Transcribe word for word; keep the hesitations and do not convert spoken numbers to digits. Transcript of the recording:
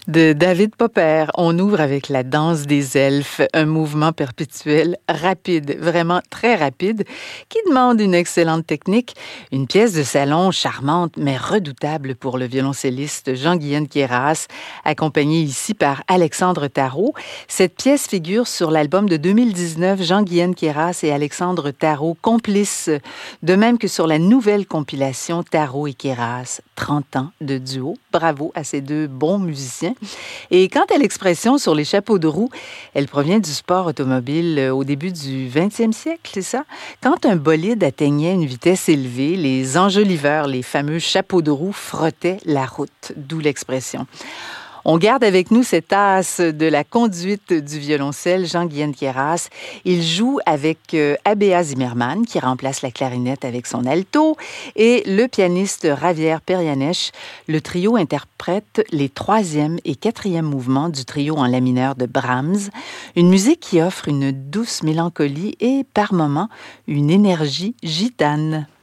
De David Popper, on ouvre avec la danse des elfes, un mouvement perpétuel rapide, vraiment très rapide, qui demande une excellente technique. Une pièce de salon charmante mais redoutable pour le violoncelliste Jean-Guyenne Queyras, accompagné ici par Alexandre Tarot. Cette pièce figure sur l'album de deux mille dix-neuf, Jean-Guyenne Queyras et Alexandre Tarot, complices, de même que sur la nouvelle compilation Tarot et Queyras, trente ans de duo. Bravo à ces deux bons musiciens. Et quant à l'expression sur les chapeaux de roue, elle provient du sport automobile au début du vingtième siècle, c'est ça? Quand un bolide atteignait une vitesse élevée, les enjoliveurs, les fameux chapeaux de roue, frottaient la route, d'où l'expression. On garde avec nous cet as de la conduite du violoncelle, Jean-Guyenne Queyras. Il joue avec euh, Abéa Zimmermann, qui remplace la clarinette avec son alto, et le pianiste Javier Perianesh. Le trio interprète les troisième et quatrième mouvements du trio en la mineur de Brahms, une musique qui offre une douce mélancolie et, par moments, une énergie gitane.